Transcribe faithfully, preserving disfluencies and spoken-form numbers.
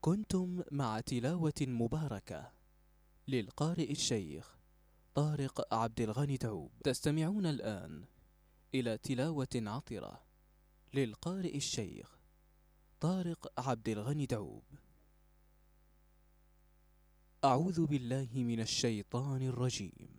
كنتم مع تلاوة مباركة للقارئ الشيخ طارق عبد الغني تعوب. تستمعون الآن إلى تلاوة عطرة للقارئ الشيخ طارق عبد الغني تعوب. أعوذ بالله من الشيطان الرجيم.